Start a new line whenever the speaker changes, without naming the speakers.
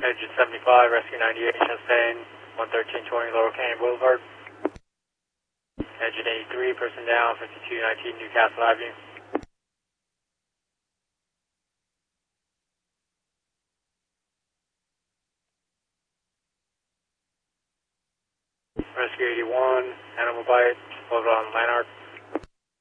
Engine 75, Rescue 98, Chastain, 11320 Laurel Canyon Boulevard. Engine 83, person down, 5219 Newcastle Avenue. Rescue 81, Animal Bite, loaded on Lanark.